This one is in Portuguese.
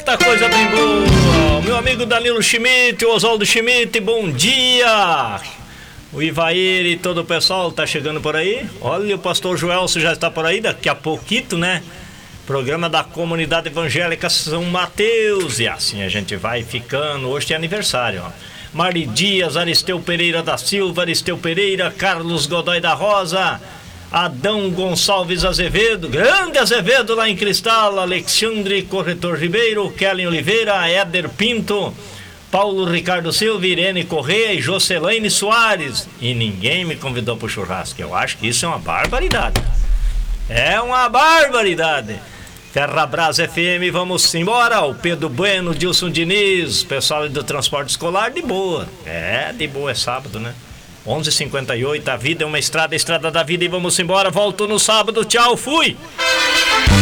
Eita, coisa bem boa! Meu amigo Danilo Schmidt, o Oswaldo Schmidt, bom dia! O Ivair e todo o pessoal tá chegando por aí. Olha, o pastor Joelso já está por aí, daqui a pouquito, né? Programa da Comunidade Evangélica São Mateus. E assim a gente vai ficando. Hoje tem aniversário, ó. Mari Dias, Aristeu Pereira da Silva, Aristeu Pereira, Carlos Godoy da Rosa, Adão Gonçalves Azevedo, grande Azevedo lá em Cristal, Alexandre Corretor Ribeiro, Kellen Oliveira, Éder Pinto, Paulo Ricardo Silva, Irene Correia e Jocelaine Soares. E ninguém me convidou pro churrasco. Eu acho que isso é uma barbaridade. É uma barbaridade. Ferrabras FM, vamos embora. O Pedro Bueno, Dilson Diniz, pessoal do transporte escolar, de boa. De boa, é sábado, né? 11h58, a vida é uma estrada, a estrada da vida, e vamos embora. Volto no sábado, tchau, fui!